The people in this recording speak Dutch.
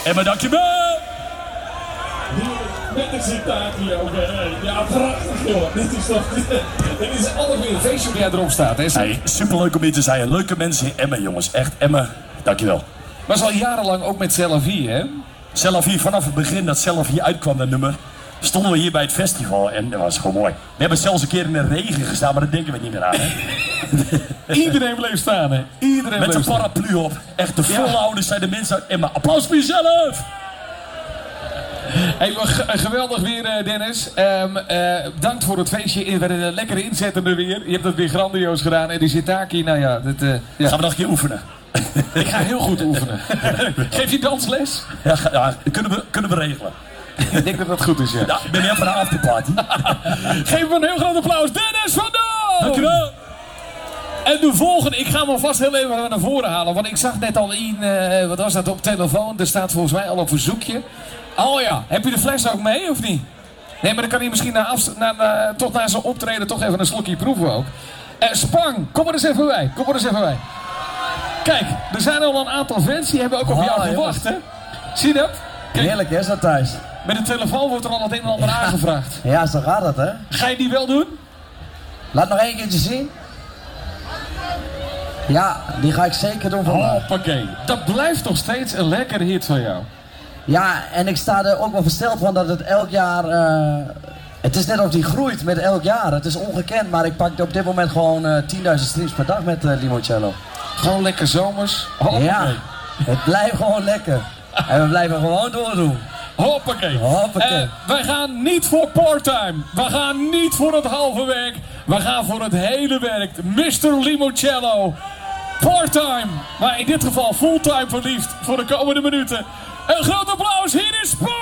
Emma, dankjewel! Met een citaat hier ook. Ja, prachtig joh. Dit is altijd weer een feestje waar jij erop staat. Hè? Hey, superleuk om hier te zijn. Leuke mensen in Emma, jongens. Echt, Emma, dankjewel. Was al jarenlang ook met Selfie, hè? Selfie, vanaf het begin dat Selfie uitkwam, dat nummer, stonden we hier bij het festival en dat was gewoon mooi. We hebben zelfs een keer in de regen gestaan, maar dat denken we niet meer aan, hè? Iedereen bleef staan, hè? Iedereen met bleef een paraplu op. Echt, de voorouders zijn de mensen uit Emma. Applaus voor jezelf! Hey, geweldig weer, Dennis. Dank voor het feestje. We werden lekker inzettende weer. Je hebt het weer grandioos gedaan. En die Sitaki, nou ja. Gaan we nog een keer oefenen? Ik ga heel goed oefenen. Geef je dansles? Ja, kunnen we regelen. Ik denk dat dat goed is, ja. Ja, ik ben hier voor de afterparty. Geef hem een heel groot applaus. Dennis van Dam! Dankjewel. En de volgende, ik ga hem alvast heel even naar voren halen. Want ik zag net al wat was dat op telefoon? Er staat volgens mij al een verzoekje. Oh ja, heb je de fles ook mee of niet? Nee, maar dan kan hij misschien tot na zijn optreden toch even een slokje proeven ook. Spang, kom er eens even bij. Kom er eens even bij. Kijk, er zijn al een aantal fans die hebben ook op jou gewacht, hè? Zie je dat? Kijk, heerlijk is dat thuis. met de telefoon wordt er al het een en ander aangevraagd. Ja, zo gaat het, hè? Ga je die wel doen? Laat nog één keertje zien. Ja, die ga ik zeker doen vandaag. Hoppakee. Dat blijft nog steeds een lekkere hit van jou. Ja, en ik sta er ook wel versteld van dat het elk jaar... het is net of die groeit met elk jaar. Het is ongekend, maar ik pak op dit moment gewoon 10.000 streams per dag met Limoncello. Gewoon lekker zomers. Ja, het blijft gewoon lekker. En we blijven gewoon doordoen. Hoppakee. Hoppakee. Wij gaan niet voor part-time. We gaan niet voor het halve werk. We gaan voor het hele werk. Mr. Limoncello. Part-time. Maar in dit geval fulltime verliefd voor de komende minuten. Een groot applaus. Hier is Spang.